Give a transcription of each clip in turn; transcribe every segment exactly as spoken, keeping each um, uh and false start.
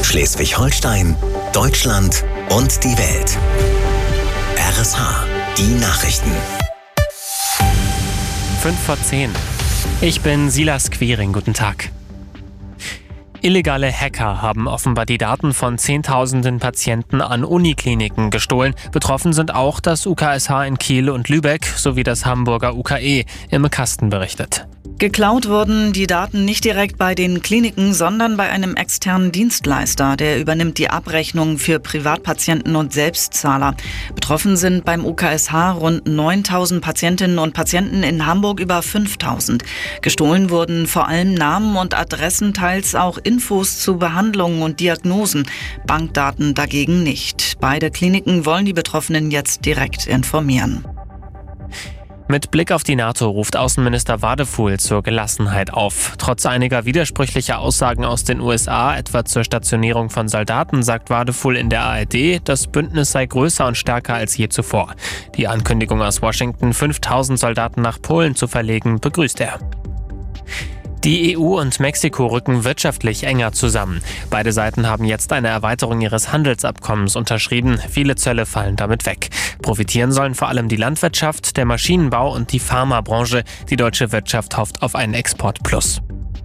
Schleswig-Holstein, Deutschland und die Welt. R S H, die Nachrichten. fünf vor zehn. Ich bin Silas Quiring, guten Tag. Illegale Hacker haben offenbar die Daten von Zehntausenden Patienten an Unikliniken gestohlen. Betroffen sind auch das U K S H in Kiel und Lübeck sowie das Hamburger U K E, im Kasten berichtet. Geklaut wurden die Daten nicht direkt bei den Kliniken, sondern bei einem externen Dienstleister. Der übernimmt die Abrechnung für Privatpatienten und Selbstzahler. Betroffen sind beim U K S H rund neuntausend Patientinnen und Patienten, in Hamburg über fünftausend. Gestohlen wurden vor allem Namen und Adressen, teils auch Infos zu Behandlungen und Diagnosen. Bankdaten dagegen nicht. Beide Kliniken wollen die Betroffenen jetzt direkt informieren. Mit Blick auf die NATO ruft Außenminister Wadefuhl zur Gelassenheit auf. Trotz einiger widersprüchlicher Aussagen aus den U S A, etwa zur Stationierung von Soldaten, sagt Wadefuhl in der A R D, das Bündnis sei größer und stärker als je zuvor. Die Ankündigung aus Washington, fünftausend Soldaten nach Polen zu verlegen, begrüßt er. Die E U und Mexiko rücken wirtschaftlich enger zusammen. Beide Seiten haben jetzt eine Erweiterung ihres Handelsabkommens unterschrieben. Viele Zölle fallen damit weg. Profitieren sollen vor allem die Landwirtschaft, der Maschinenbau und die Pharmabranche. Die deutsche Wirtschaft hofft auf einen Exportplus.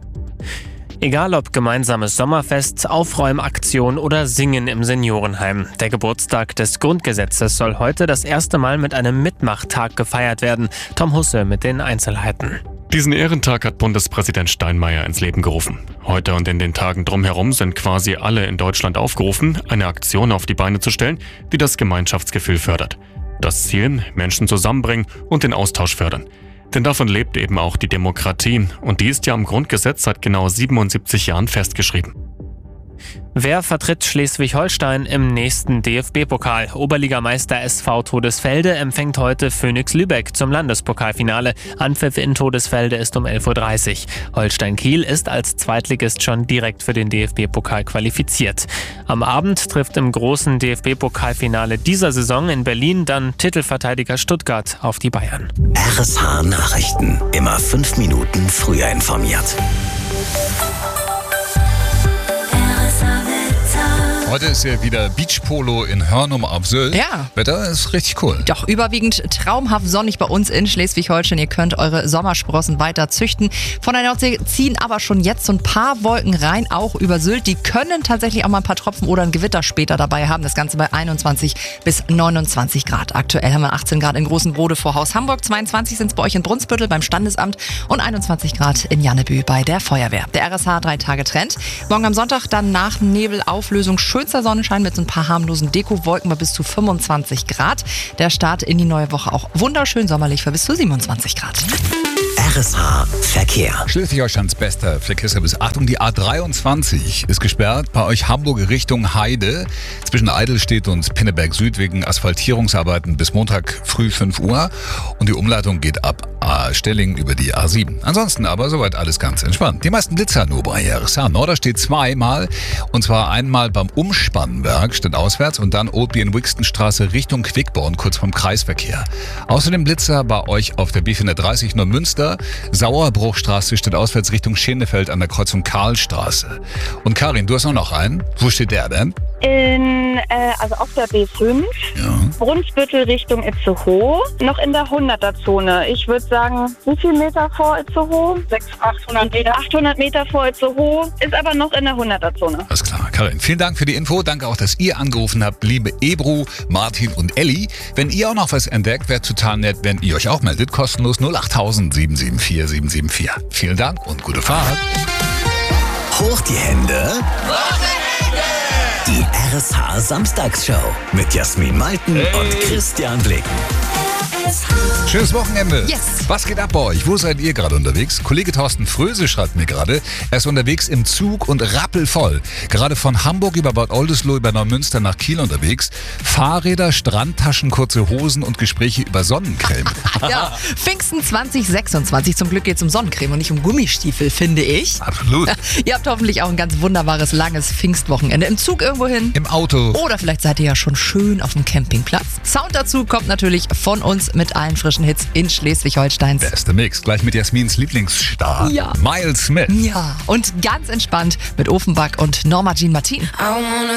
Egal ob gemeinsames Sommerfest, Aufräumaktion oder Singen im Seniorenheim. Der Geburtstag des Grundgesetzes soll heute das erste Mal mit einem Mitmachtag gefeiert werden. Tom Husse mit den Einzelheiten. Diesen Ehrentag hat Bundespräsident Steinmeier ins Leben gerufen. Heute und in den Tagen drumherum sind quasi alle in Deutschland aufgerufen, eine Aktion auf die Beine zu stellen, die das Gemeinschaftsgefühl fördert. Das Ziel, Menschen zusammenbringen und den Austausch fördern. Denn davon lebt eben auch die Demokratie. Und die ist ja im Grundgesetz seit genau siebenundsiebzig Jahren festgeschrieben. Wer vertritt Schleswig-Holstein im nächsten D F B-Pokal? Oberligameister S V Todesfelde empfängt heute Phoenix Lübeck zum Landespokalfinale. Anpfiff in Todesfelde ist um elf Uhr dreißig. Holstein-Kiel ist als Zweitligist schon direkt für den D F B-Pokal qualifiziert. Am Abend trifft im großen D F B-Pokalfinale dieser Saison in Berlin dann Titelverteidiger Stuttgart auf die Bayern. R S H Nachrichten. Immer fünf Minuten früher informiert. Heute ist ja wieder Beachpolo in Hörnum auf Sylt. Ja. Wetter ist richtig cool. Doch überwiegend traumhaft sonnig bei uns in Schleswig-Holstein. Ihr könnt eure Sommersprossen weiter züchten. Von der Nordsee ziehen aber schon jetzt so ein paar Wolken rein, auch über Sylt. Die können tatsächlich auch mal ein paar Tropfen oder ein Gewitter später dabei haben. Das Ganze bei einundzwanzig bis neunundzwanzig Grad. Aktuell haben wir achtzehn Grad in Großenbrode vor Haus Hamburg. zweiundzwanzig sind es bei euch in Brunsbüttel beim Standesamt und einundzwanzig Grad in Jannebü bei der Feuerwehr. Der R S H drei Tage Trend. Morgen am Sonntag dann nach Nebelauflösung schönster Sonnenschein mit so ein paar harmlosen Dekowolken bei bis zu fünfundzwanzig Grad. Der Start in die neue Woche auch wunderschön sommerlich für bis zu siebenundzwanzig Grad. R S H Verkehr. Schleswig-Holsteins bester Verkehrsservice. Achtung, die A dreiundzwanzig ist gesperrt. Bei euch Hamburg Richtung Heide. Zwischen Eidelstedt und Pinneberg Süd wegen Asphaltierungsarbeiten bis Montag früh fünf Uhr. Und die Umleitung geht ab A Stellingen über die A sieben. Ansonsten aber soweit alles ganz entspannt. Die meisten Blitzer nur bei R S H. Norderstedt zweimal. Und zwar einmal beim Umspannwerk statt auswärts und dann Oldby in Wixtonstraße Richtung Quickborn, kurz vom Kreisverkehr. Außerdem Blitzer bei euch auf der B vierhundertdreißig Neumünster. Sauerbruchstraße steht auswärts Richtung Schenefeld an der Kreuzung Karlstraße. Und Karin, du hast auch noch einen. Wo steht der denn? In, äh, also auf der B fünf, Ja. Brunsbüttel Richtung Itzehoe, noch in der hunderter-Zone. Ich würde sagen, wie viel Meter vor Itzehoe? sechshundert, achthundert Meter. achthundert Meter vor Itzehoe, ist aber noch in der hunderter-Zone. Alles klar. Karin, vielen Dank für die Info. Danke auch, dass ihr angerufen habt, liebe Ebru, Martin und Elli. Wenn ihr auch noch was entdeckt, wäre total nett, wenn ihr euch auch meldet. Kostenlos null acht tausend sieben sieben vier sieben sieben vier. Vielen Dank und gute Fahrt. Hoch die Hände. Die R S H Samstagsshow mit Jasmin Malten und Christian Blicken. Schönes Wochenende. Yes. Was geht ab bei euch? Wo seid ihr gerade unterwegs? Kollege Thorsten Fröse schreibt mir gerade, er ist unterwegs im Zug und rappelvoll. Gerade von Hamburg über Bad Oldesloe über Neumünster nach Kiel unterwegs. Fahrräder, Strandtaschen, kurze Hosen und Gespräche über Sonnencreme. Ja, Pfingsten zwanzig sechsundzwanzig. Zum Glück geht es um Sonnencreme und nicht um Gummistiefel, finde ich. Absolut. Ihr habt hoffentlich auch ein ganz wunderbares, langes Pfingstwochenende. Im Zug irgendwo hin. Im Auto. Oder vielleicht seid ihr ja schon schön auf dem Campingplatz. Sound dazu kommt natürlich von uns mit allen frischen Hits in Schleswig-Holsteins. Beste Mix, gleich mit Jasmins Lieblingsstar, Ja. Miles Smith. Ja, und ganz entspannt mit Ofenback und Norma Jean Martin.